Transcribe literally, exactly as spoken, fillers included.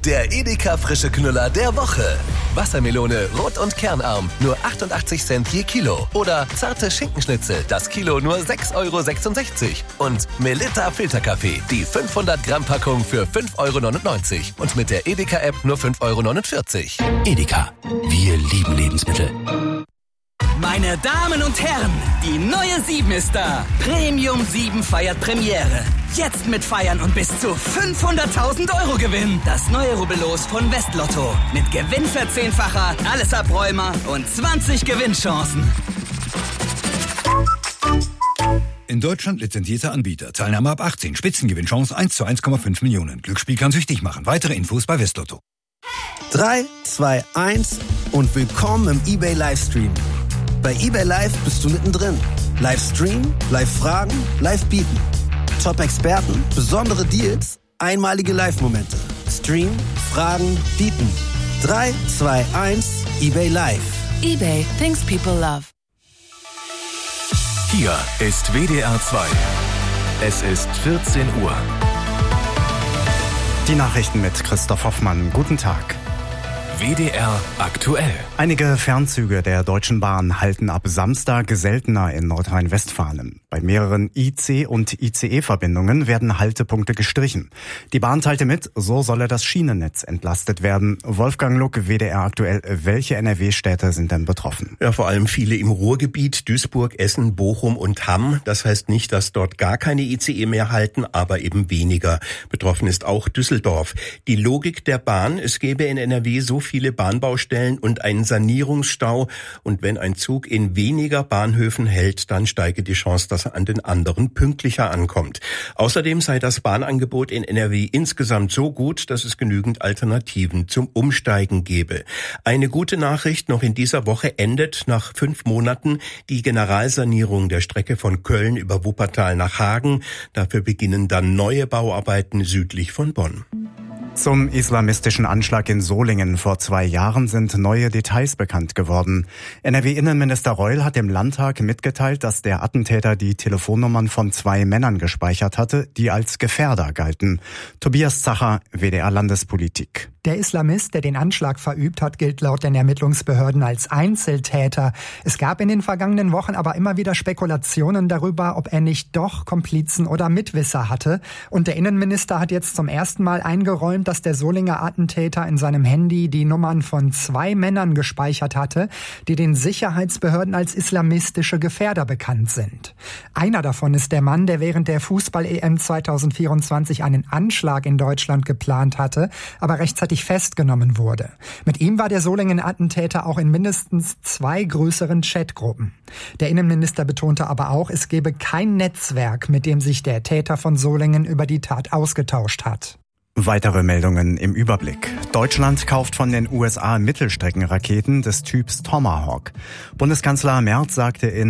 Der Edeka frische Knüller der Woche. Wassermelone rot und kernarm, nur achtundachtzig Cent je Kilo. Oder zarte Schinkenschnitzel, das Kilo nur sechs Euro sechsundsechzig. Und Melitta Filterkaffee, die fünfhundert Gramm Packung für fünf Euro neunundneunzig. Und mit der Edeka-App nur fünf Euro neunundvierzig. Edeka, wir lieben Lebensmittel. Meine Damen und Herren, die neue sieben ist da. Premium sieben feiert Premiere. Jetzt mit Feiern und bis zu fünfhunderttausend Euro Gewinn. Das neue Rubbellos von Westlotto. Mit Gewinnverzehnfacher, alles Abräumer und zwanzig Gewinnchancen. In Deutschland lizenzierter Anbieter. Teilnahme ab achtzehn. Spitzengewinnchance eins zu eins Komma fünf Millionen. Glücksspiel kann süchtig machen. Weitere Infos bei Westlotto. drei, zwei, eins und willkommen im eBay Livestream. Bei eBay Live bist du mittendrin. Live streamen, live fragen, live bieten. Top-Experten, besondere Deals, einmalige Live-Momente. Stream, fragen, bieten. drei, zwei, eins, eBay Live. eBay, things people love. Hier ist W D R zwei. Es ist vierzehn Uhr. Die Nachrichten mit Christoph Hoffmann. Guten Tag. W D R aktuell. Einige Fernzüge der Deutschen Bahn halten ab Samstag seltener in Nordrhein-Westfalen. Bei mehreren I C- und I C E-Verbindungen werden Haltepunkte gestrichen. Die Bahn teilte mit, so solle das Schienennetz entlastet werden. Wolfgang Luck, W D R aktuell. Welche N R W-Städte sind denn betroffen? Ja, vor allem viele im Ruhrgebiet, Duisburg, Essen, Bochum und Hamm. Das heißt nicht, dass dort gar keine I C E mehr halten, aber eben weniger. Betroffen ist auch Düsseldorf. Die Logik der Bahn, es gäbe in N R W so viele Bahnbaustellen und einen Sanierungsstau. Und wenn ein Zug in weniger Bahnhöfen hält, dann steige die Chance, dass er an den anderen pünktlicher ankommt. Außerdem sei das Bahnangebot in N R W insgesamt so gut, dass es genügend Alternativen zum Umsteigen gäbe. Eine gute Nachricht: Noch in dieser Woche endet nach fünf Monaten die Generalsanierung der Strecke von Köln über Wuppertal nach Hagen. Dafür beginnen dann neue Bauarbeiten südlich von Bonn. Zum islamistischen Anschlag in Solingen vor zwei Jahren sind neue Details bekannt geworden. N R W-Innenminister Reul hat dem Landtag mitgeteilt, dass der Attentäter die Telefonnummern von zwei Männern gespeichert hatte, die als Gefährder galten. Tobias Zacher, W D R Landespolitik. Der Islamist, der den Anschlag verübt hat, gilt laut den Ermittlungsbehörden als Einzeltäter. Es gab in den vergangenen Wochen aber immer wieder Spekulationen darüber, ob er nicht doch Komplizen oder Mitwisser hatte. Und der Innenminister hat jetzt zum ersten Mal eingeräumt, dass der Solinger Attentäter in seinem Handy die Nummern von zwei Männern gespeichert hatte, die den Sicherheitsbehörden als islamistische Gefährder bekannt sind. Einer davon ist der Mann, der während der Fußball-E M zweitausendvierundzwanzig einen Anschlag in Deutschland geplant hatte, aber rechtzeitig festgenommen wurde. Mit ihm war der Solingen-Attentäter auch in mindestens zwei größeren Chatgruppen. Der Innenminister betonte aber auch, es gebe kein Netzwerk, mit dem sich der Täter von Solingen über die Tat ausgetauscht hat. Weitere Meldungen im Überblick. Deutschland kauft von den U S A Mittelstreckenraketen des Typs Tomahawk. Bundeskanzler Merz sagte in